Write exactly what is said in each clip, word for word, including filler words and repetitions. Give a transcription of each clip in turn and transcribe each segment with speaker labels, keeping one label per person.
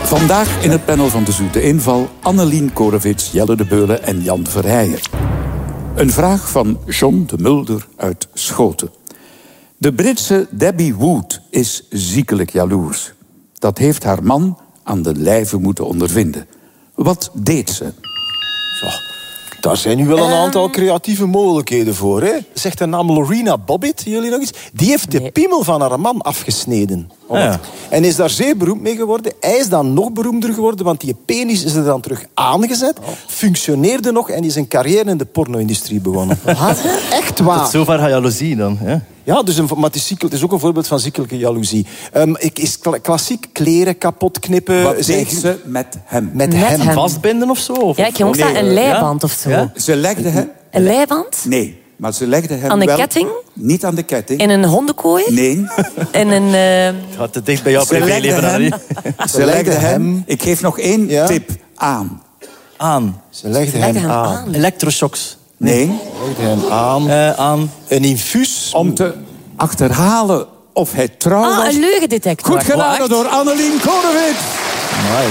Speaker 1: Vandaag in het panel van De Zoete Inval Annelien Korevits, Jelle de Beulen en Jan Verheijen. Een vraag van John de Mulder uit Schoten. De Britse Debbie Wood is ziekelijk jaloers. Dat heeft haar man aan de lijve moeten ondervinden. Wat deed ze?
Speaker 2: Zo, daar zijn nu wel een aantal creatieve mogelijkheden voor. Hè? Zegt de naam Lorena Bobbitt, jullie nog eens? Die heeft de piemel van haar man afgesneden. Ja. En is daar zeer beroemd mee geworden. Hij is dan nog beroemder geworden, want die penis is er dan terug aangezet. Oh. Functioneerde nog en is een carrière in de porno-industrie begonnen. Wat? Echt waar.
Speaker 3: Tot zover jaloezie dan, ja?
Speaker 2: Ja, dus een, maar het is, ziekelijk, het is ook een voorbeeld van ziekelijke jaloezie. Um, ik, is klassiek kleren kapot knippen.
Speaker 1: Wat deed ze met hem?
Speaker 2: Met,
Speaker 4: met
Speaker 2: hem.
Speaker 4: hem.
Speaker 3: Vastbinden of zo? Of
Speaker 4: ja, ik ging ook
Speaker 3: nee,
Speaker 4: zeggen, een leiband ja? of zo. Ja?
Speaker 1: Ze legde hem...
Speaker 4: Een leiband?
Speaker 1: Nee, maar ze legde hem
Speaker 4: aan de
Speaker 1: wel...
Speaker 4: ketting?
Speaker 1: Niet aan de ketting.
Speaker 4: In een hondenkooi?
Speaker 1: Nee.
Speaker 4: In een... Uh...
Speaker 3: Gaat te dicht bij jouw privéleven aan.
Speaker 1: Ze legde hem... Ik geef nog één ja? tip aan.
Speaker 3: Aan.
Speaker 2: Ze legde
Speaker 4: ze
Speaker 2: hem,
Speaker 4: hem aan.
Speaker 2: aan.
Speaker 3: Electroshocks.
Speaker 1: Nee.
Speaker 2: Ze legde hem aan.
Speaker 3: Uh, aan.
Speaker 2: Een infuus.
Speaker 1: Om te achterhalen of hij trouw
Speaker 4: ah,
Speaker 1: was.
Speaker 4: Ah, een leugendetector.
Speaker 1: Goed geraden door Annelien Korevits.
Speaker 2: Mooi.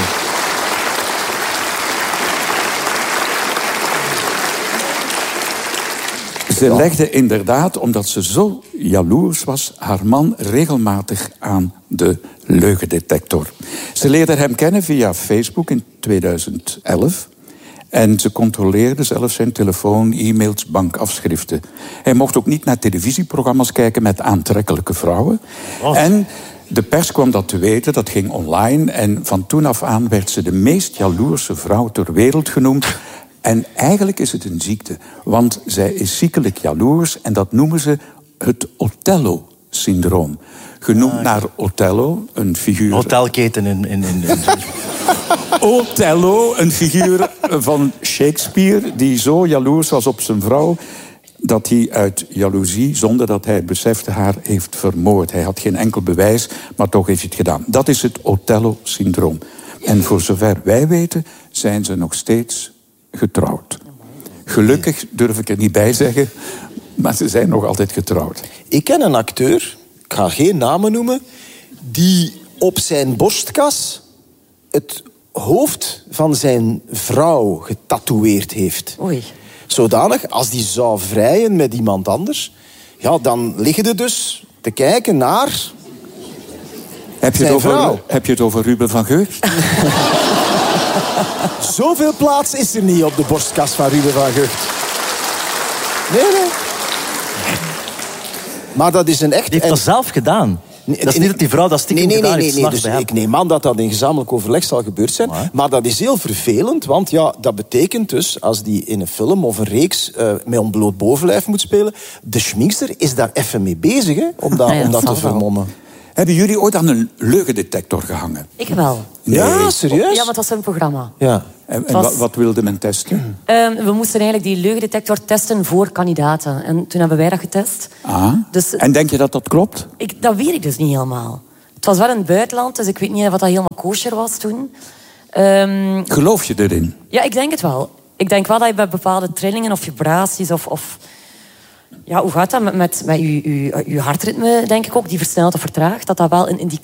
Speaker 1: Ze legde inderdaad, omdat ze zo jaloers was, haar man regelmatig aan de leugendetector. Ze leerde hem kennen via Facebook in tweeduizend elf. En ze controleerde zelfs zijn telefoon, e-mails, bankafschriften. Hij mocht ook niet naar televisieprogramma's kijken met aantrekkelijke vrouwen. Oh. En de pers kwam dat te weten, dat ging online. En van toen af aan werd ze de meest jaloerse vrouw ter wereld genoemd. En eigenlijk is het een ziekte, want zij is ziekelijk jaloers en dat noemen ze het Othello-syndroom. Genoemd ah, naar Othello, een figuur...
Speaker 3: Hotelketen in... in, in, in.
Speaker 1: Othello, een figuur van Shakespeare die zo jaloers was op zijn vrouw dat hij uit jaloezie, zonder dat hij besefte, haar heeft vermoord. Hij had geen enkel bewijs, maar toch heeft hij het gedaan. Dat is het Othello-syndroom. En voor zover wij weten, zijn ze nog steeds getrouwd. Gelukkig durf ik er niet bij zeggen, maar ze zijn nog altijd getrouwd.
Speaker 2: Ik ken een acteur, ik ga geen namen noemen, die op zijn borstkas het hoofd van zijn vrouw getatoeëerd heeft.
Speaker 4: Oei.
Speaker 2: Zodanig, als die zou vrijen met iemand anders, ja, dan liggen er dus te kijken naar
Speaker 1: heb je, het over, heb je het over Ruben van Gucht?
Speaker 2: Zoveel plaats is er niet op de borstkas van Ruben van Gucht. Nee, nee. Maar dat is een echt...
Speaker 3: Die heeft dat zelf gedaan. Nee, dat is niet dat die vrouw dat stiekem
Speaker 2: nee, nee,
Speaker 3: gedaan
Speaker 2: nee, nee, nee. Dus ik neem aan dat dat in gezamenlijk overleg zal gebeurd zijn. Maar, maar dat is heel vervelend, want ja, dat betekent dus... als die in een film of een reeks uh, met ontbloot bovenlijf moet spelen... de schminkster is daar even mee bezig, hè, om dat, ah ja, om dat te vermommen.
Speaker 1: Hebben jullie ooit aan een leugendetector gehangen?
Speaker 4: Ik wel.
Speaker 1: Nee.
Speaker 2: Ja, serieus?
Speaker 4: Ja, maar het was een programma.
Speaker 2: Ja.
Speaker 1: En, en was... wat wilde men testen?
Speaker 4: Uh, we moesten eigenlijk die leugendetector testen voor kandidaten. En toen hebben wij dat getest.
Speaker 1: Ah.
Speaker 4: Dus,
Speaker 1: en denk je dat dat klopt?
Speaker 4: Ik, dat weet ik dus niet helemaal. Het was wel in het buitenland, dus ik weet niet of dat helemaal kosher was toen. Um,
Speaker 1: Geloof je erin?
Speaker 4: Ja, ik denk het wel. Ik denk wel dat je bij bepaalde trillingen of vibraties of... of ja, hoe gaat dat met, met, met je, je, je hartritme, denk ik ook, die versnelt of vertraagt, dat dat wel een indicatie